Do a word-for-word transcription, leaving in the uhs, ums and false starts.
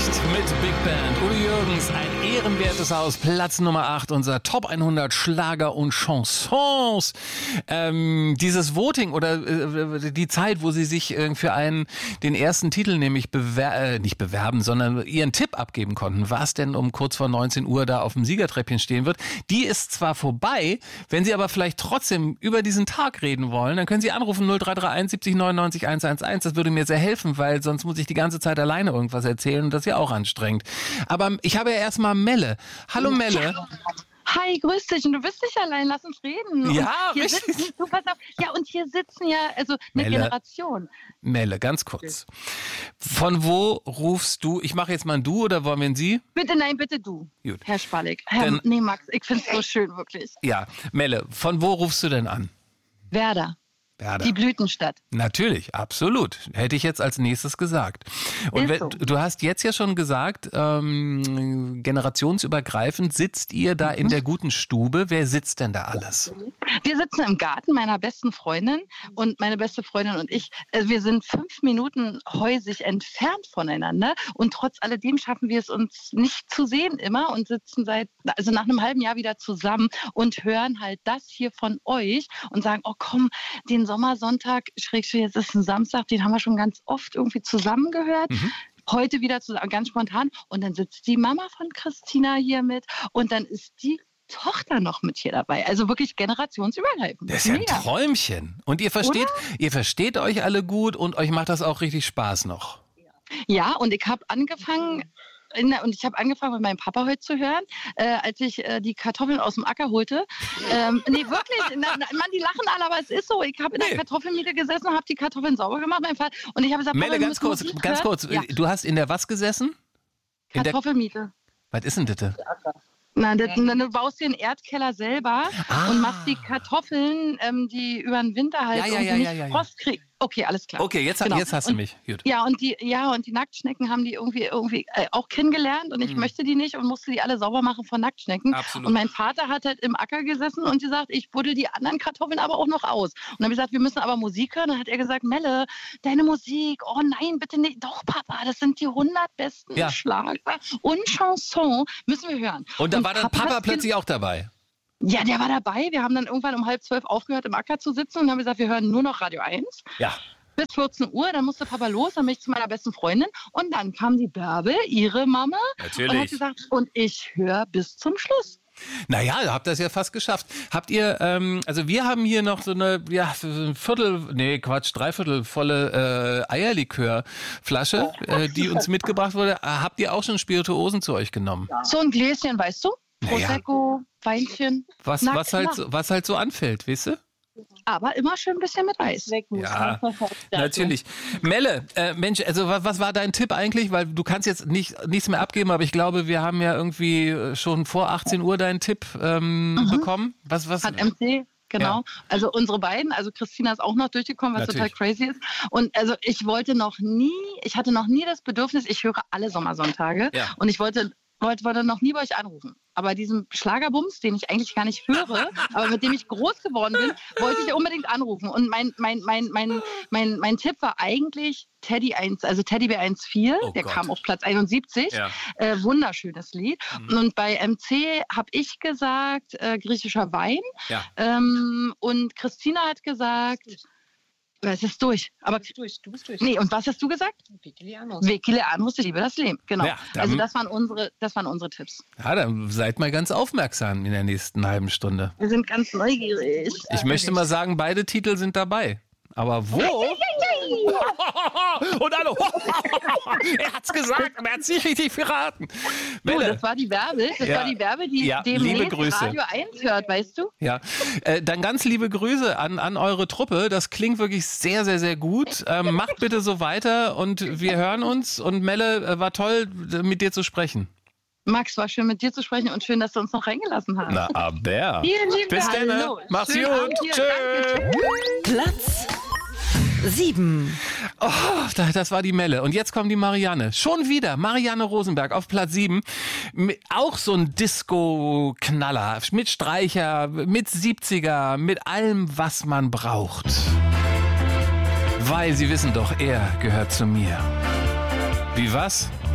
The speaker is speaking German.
mit Big Band. Udo Jürgens, ein ehrenwertes Haus, Platz Nummer acht, unser Top hundert Schlager und Chansons. Ähm, dieses Voting oder äh, die Zeit, wo Sie sich äh, für einen, den ersten Titel nämlich bewer äh, nicht bewerben, sondern Ihren Tipp abgeben konnten, was denn um kurz vor neunzehn Uhr da auf dem Siegertreppchen stehen wird, die ist zwar vorbei, wenn Sie aber vielleicht trotzdem über diesen Tag reden wollen, dann können Sie anrufen null drei drei eins siebzig neunundneunzig hundertelf. Das würde mir sehr helfen, weil sonst muss ich die ganze Zeit alleine irgendwas erzählen und das ist ja auch anstrengend. Aber ich habe ja erstmal Melle. Hallo Melle. Hi, grüß dich. Und du bist nicht allein, lass uns reden. Ja, und hier richtig. Sitzen, du, pass auf. Ja, und hier sitzen ja also eine Melle. Generation. Melle, ganz kurz. Von wo rufst du? Ich mache jetzt mal ein Du oder wollen wir ein Sie? Bitte, nein, bitte du, Gut. Herr Spallig. Herr, Denn- nee, Max, ich finde es so schön, wirklich. Ja, Melle, von wo rufst du denn an? Werder, Werder. die Blütenstadt. Natürlich, absolut. Hätte ich jetzt als nächstes gesagt. Und Ist wenn, so. du hast jetzt ja schon gesagt, ähm, generationsübergreifend sitzt ihr da in der guten Stube. Wer sitzt denn da alles? Wir sitzen im Garten meiner besten Freundin und meine beste Freundin und ich, äh, wir sind fünf Minuten häusig entfernt voneinander und trotz alledem schaffen wir es uns nicht zu sehen immer und sitzen seit, also nach einem halben Jahr wieder zusammen und hören halt das hier von euch und sagen, oh komm, den Sommersonntag, Schrägstrich, jetzt ist ein Samstag, den haben wir schon ganz oft irgendwie zusammen gehört. Mhm. Heute wieder zusammen, ganz spontan. Und dann sitzt die Mama von Christina hier mit und dann ist die Tochter noch mit hier dabei. Also wirklich generationsübergreifend. Das ist ja ein Mega. Träumchen. Und ihr versteht, ihr versteht euch alle gut und euch macht das auch richtig Spaß noch. Ja, und ich habe angefangen, in der, und ich habe angefangen mit meinem Papa heute zu hören, äh, als ich äh, die Kartoffeln aus dem Acker holte. Ähm, nee, wirklich, na, na, Mann, die lachen alle, aber es ist so. Ich habe in Nee. der Kartoffelmiete gesessen und habe die Kartoffeln sauber gemacht, mein Vater. Und ich habe gesagt, Melle, Papa, wir ganz müssen kurz, Musik ganz hören. kurz. Ja, Du hast in der was gesessen? In der, Kartoffelmiete. was ist denn das? Na, das, na, du baust dir einen Erdkeller selber Ah. und machst die Kartoffeln, ähm, die über den Winter halt Ja, ja, irgendwie ja, nicht ja, ja, ja. Frost kriegen. Okay, alles klar. Okay, jetzt, Genau. jetzt hast du Und- mich. Gut. Ja, und die, ja, und die Nacktschnecken haben die irgendwie, irgendwie äh, auch kennengelernt und ich Mhm. möchte die nicht und musste die alle sauber machen von Nacktschnecken. Absolut. Und mein Vater hat halt im Acker gesessen und gesagt, ich buddel die anderen Kartoffeln aber auch noch aus. Und dann habe ich gesagt, wir müssen aber Musik hören. Und dann hat er gesagt, Melle, deine Musik, oh nein, bitte nicht. Doch, Papa, das sind die hundert besten Ja. Schlager und Chanson, müssen wir hören. Und da war dann Papa hat's plötzlich auch dabei. ja, der war dabei. Wir haben dann irgendwann um halb zwölf aufgehört, im Acker zu sitzen und haben gesagt, wir hören nur noch Radio eins. Ja. Bis vierzehn Uhr, dann musste Papa los, dann bin ich zu meiner besten Freundin und dann kam die Bärbel, ihre Mama, und hat Natürlich. gesagt, und ich höre bis zum Schluss. Naja, ihr habt das ja fast geschafft. Habt ihr, ähm, also wir haben hier noch so eine, ja, so ein Viertel, nee, Quatsch, dreiviertel volle äh, Eierlikörflasche, äh, die uns mitgebracht wurde. Äh, Habt ihr auch schon Spirituosen zu euch genommen? So ein Gläschen, weißt du? Naja. Prosecco, Weinchen. Was, Na was, halt, klar. so- was halt so anfällt, weißt du? Aber immer schön ein bisschen mit Eis. Ja, natürlich. Melle, äh, Mensch, also was, was war dein Tipp eigentlich? Weil du kannst jetzt nicht, nichts mehr abgeben, aber ich glaube, wir haben ja irgendwie äh, schon vor achtzehn Uhr deinen Tipp ähm, bekommen. Was, was? Hat M C, genau. Ja. Also unsere beiden, also Christina ist auch noch durchgekommen, was Natürlich. total crazy ist. Und also ich wollte noch nie, ich hatte noch nie das Bedürfnis, ich höre alle Sommersonntage Ja. und ich wollte, wollte, wollte noch nie bei euch anrufen. Aber bei diesem Schlagerbums, den ich eigentlich gar nicht höre, aber mit dem ich groß geworden bin, wollte ich unbedingt anrufen. Und mein, mein, mein, mein, mein, mein Tipp war eigentlich Teddy eins, also Teddybär eins Komma vier, Oh der Gott. kam auf Platz einundsiebzig. Ja. Äh, wunderschönes Lied. Mhm. Und bei M C habe ich gesagt, äh, griechischer Wein. Ja. Ähm, und Christina hat gesagt, es ist durch. Aber Du bist durch, du bist durch. nee, und was hast du gesagt? Vigilianos. Wekile Anus, ich liebe das Leben. Genau. Ja, dann- also das waren unsere, das waren unsere Tipps. Ja, dann seid mal ganz aufmerksam in der nächsten halben Stunde. Wir sind ganz neugierig. Ich möchte mal sagen, beide Titel sind dabei. Aber wo? Und alle, er hat's gesagt, aber er hat's nicht richtig verraten. Du, Melle, das war die Bärbel, das Ja. war die Bärbel, die Ja, demnächst liebe Grüße. Radio eins hört, weißt du? ja, äh, dann ganz liebe Grüße an, an eure Truppe. Das klingt wirklich sehr, sehr, sehr gut. Ähm, macht bitte so weiter und wir hören uns. Und Melle, äh, war toll, mit dir zu sprechen. Max, war schön mit dir zu sprechen und schön, dass du uns noch reingelassen hast. Na, aber. Vielen lieben Bis Dank. dann. ne? Hallo. Mach's Schönen gut. Abend dir. Tschö. Danke. Platz sieben. Oh, da- das war die Melle. Und jetzt kommt die Marianne. Schon wieder Marianne Rosenberg auf Platz sieben. Mit- Auch so ein Disco-Knaller. Mit Streicher, mit siebziger, mit allem, was man braucht. Weil Sie wissen doch, er gehört zu mir. Wie was?